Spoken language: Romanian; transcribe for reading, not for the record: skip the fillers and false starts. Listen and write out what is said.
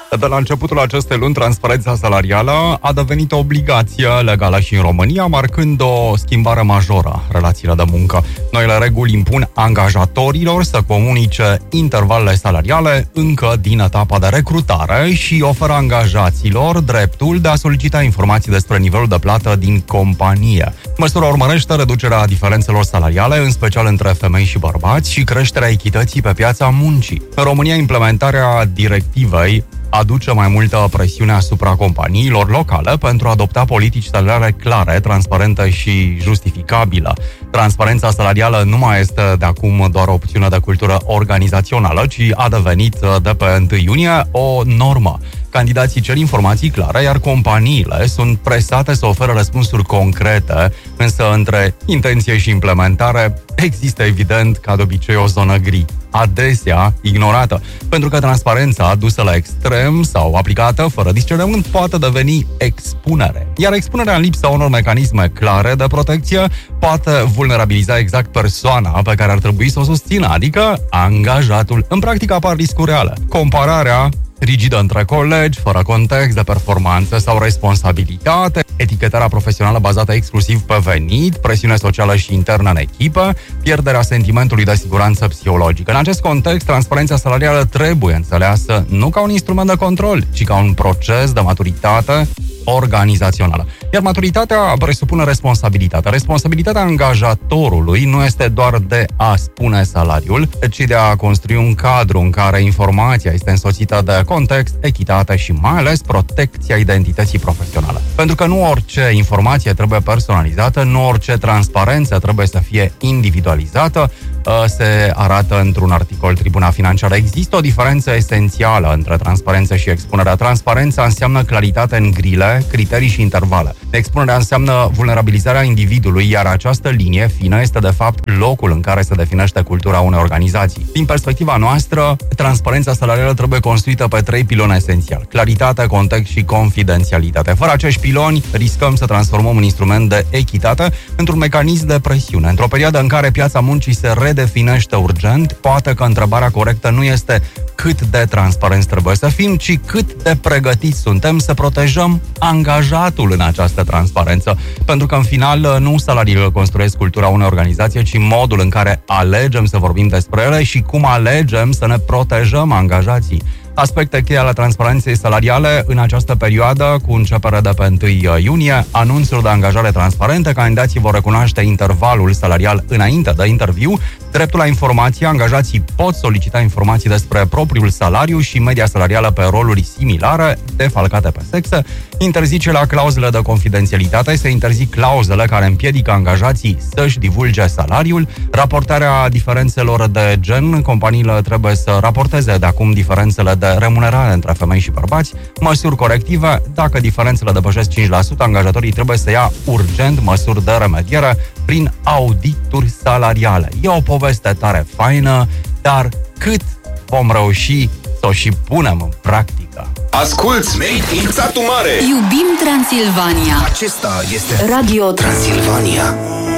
De la începutul acestei luni, transparența salarială a devenit o obligație legală și în România, marcând o schimbare majoră în relațiile de muncă. Noile reguli impun angajatorilor să comunice intervalele salariale încă din etapa de recrutare și oferă angajaților dreptul de a solicita informații despre nivelul de plată din companie. Măsura urmărește reducerea diferențelor salariale, în special între femei și bărbați, și creșterea echității pe piața muncii. În România, implementarea directivei aduce mai multă presiune asupra companiilor locale pentru a adopta politici salariale clare, transparente și justificabile. Transparența salarială nu mai este de acum doar o opțiune de cultură organizațională, ci a devenit de pe 1 iunie o normă. Candidații cer informații clare, iar companiile sunt presate să ofere răspunsuri concrete, însă între intenție și implementare există evident, ca de obicei, o zonă gri, adesea ignorată, pentru că transparența adusă la extrem sau aplicată fără discernământ poate deveni expunere. Iar expunerea în lipsa unor mecanisme clare de protecție poate vulnerabiliza exact persoana pe care ar trebui să o susțină, adică angajatul. În practică apar riscuri reale. Compararea rigidă între colegi, fără context de performanță sau responsabilitate, etichetarea profesională bazată exclusiv pe venit, presiune socială și internă în echipă, pierderea sentimentului de siguranță psihologică. În acest context, transparența salarială trebuie înțeleasă nu ca un instrument de control, ci ca un proces de maturitate organizațională. Iar maturitatea presupune responsabilitate. Responsabilitatea angajatorului nu este doar de a spune salariul, ci de a construi un cadru în care informația este însoțită de context, echitate și mai ales protecția identității profesionale. Pentru că nu orice informație trebuie personalizată, nu orice transparență trebuie să fie individualizată, se arată într-un articol Tribuna Financiară. Există o diferență esențială între transparență și expunerea. Transparența înseamnă claritate în grile, criterii și intervale. Expunerea înseamnă vulnerabilizarea individului, iar această linie fină este de fapt locul în care se definește cultura unei organizații. Din perspectiva noastră, transparența salarială trebuie construită pe 3 piloni esențiali: claritate, context și confidențialitate. Fără acești piloni, riscăm să transformăm un instrument de echitate într-un mecanism de presiune. Într-o perioadă în care piața muncii se redefinește urgent, poate că întrebarea corectă nu este cât de transparenți trebuie să fim, ci cât de pregătiți suntem să protejăm angajatul în această transparență. Pentru că, în final, nu salariile construiesc cultura unei organizații, ci modul în care alegem să vorbim despre ele și cum alegem să ne protejăm angajații. Aspecte cheie ale transparenței salariale în această perioadă, cu începere de pe 1 iunie, anunțuri de angajare transparente, candidații vor recunoaște intervalul salarial înainte de interviu, dreptul la informație, angajații pot solicita informații despre propriul salariu și media salarială pe roluri similare, defalcate pe sexe, interzicerea clauzele de confidențialitate, se interzic clauzele care împiedică angajații să-și divulge salariul, raportarea diferențelor de gen, companiile trebuie să raporteze de acum diferențele de remunerare între femei și bărbați, măsuri corective, dacă diferențele depășesc 5%, angajatorii trebuie să ia urgent măsuri de remediere prin audituri salariale. E o poveste tare faină, dar cât vom reuși să o și punem în practică? Asculți Made in Satu Mare! Iubim Transilvania! Acesta este Radio Transilvania.